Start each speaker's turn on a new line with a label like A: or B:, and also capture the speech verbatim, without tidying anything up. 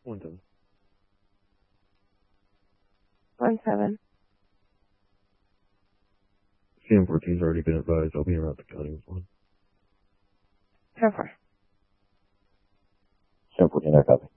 A: One seven.
B: One seven.
A: C M fourteen's already been advised. I'll be around the county with one.
B: So far.
C: C M fourteen, I copy.